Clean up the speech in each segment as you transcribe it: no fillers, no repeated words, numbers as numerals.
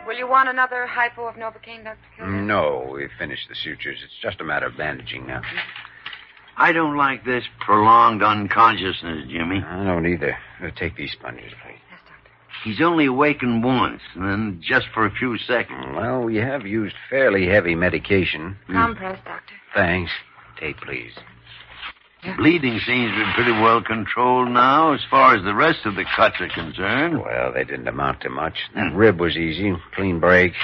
Will you want another hypo of Novocaine, Dr. Kildare? No, we've finished the sutures. It's just a matter of bandaging now. I don't like this prolonged unconsciousness, Jimmy. I don't either. Take these sponges, please. Yes, Doctor. He's only awakened once, and then just for a few seconds. Well, we have used fairly heavy medication. Compress, Doctor. Thanks. Tape, please. Bleeding seems to be pretty well controlled now as far as the rest of the cuts are concerned. Well, they didn't amount to much. That rib was easy. Clean break.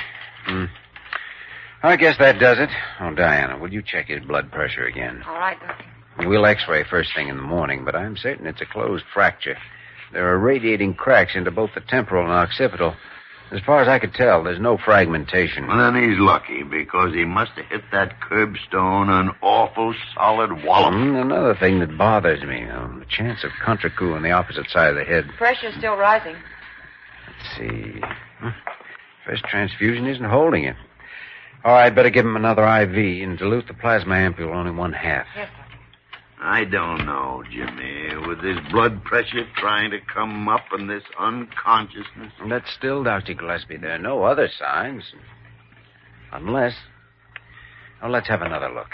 I guess that does it. Oh, Diana, will you check his blood pressure again? All right, Doctor. We'll x-ray first thing in the morning, but I'm certain it's a closed fracture. There are radiating cracks into both the temporal and occipital. As far as I could tell, there's no fragmentation. Well, then he's lucky, because he must have hit that curbstone an awful solid wallop. Another thing that bothers me, the chance of Contra-coup on the opposite side of the head. Pressure's still rising. Let's see. First transfusion isn't holding it. All right, better give him another IV and dilute the plasma ampule only 1/2. Yes, Doctor. I don't know, Jimmy. With this blood pressure trying to come up and this unconsciousness. But still, Dr. Gillespie, there are no other signs. Unless... Well, let's have another look.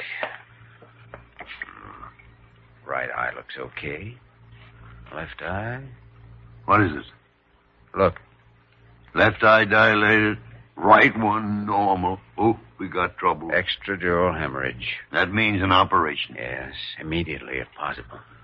Right eye looks okay. Left eye... What is it? Look. Left eye dilated, right one normal. Oh, we got trouble. Extradural hemorrhage. That means an operation. Yes, immediately if possible.